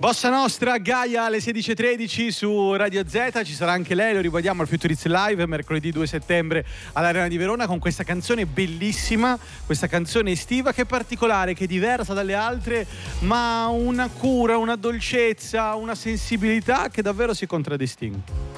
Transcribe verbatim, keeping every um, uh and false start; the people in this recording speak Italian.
Bossa Nostra, Gaia alle sedici e tredici su Radio Z, ci sarà anche lei, lo rivediamo al Futuriz Live mercoledì due settembre all'Arena di Verona con questa canzone bellissima, questa canzone estiva che è particolare, che è diversa dalle altre, ma una cura, una dolcezza, una sensibilità che davvero si contraddistingue.